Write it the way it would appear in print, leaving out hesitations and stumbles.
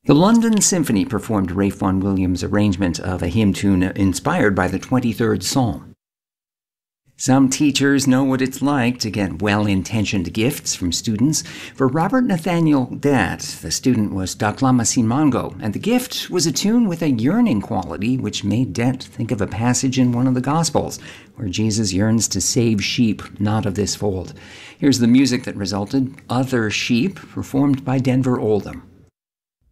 The London Symphony performed Ralph Vaughan Williams' arrangement of a hymn tune inspired by the 23rd Psalm. Some teachers know what it's like to get well-intentioned gifts from students. For Robert Nathaniel Datt, the student was Daklama Simango, and the gift was a tune with a yearning quality which made Datt think of a passage in one of the Gospels, where Jesus yearns to save sheep not of this fold. Here's the music that resulted, Other Sheep, performed by Denver Oldham.